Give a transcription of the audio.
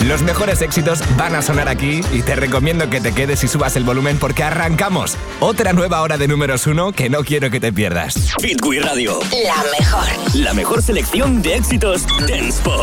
Los mejores éxitos van a sonar aquí y te recomiendo que te quedes y subas el volumen porque arrancamos otra nueva hora de números 1 que no quiero que te pierdas. Hit Radio. La mejor. La mejor selección de éxitos Dance Pop.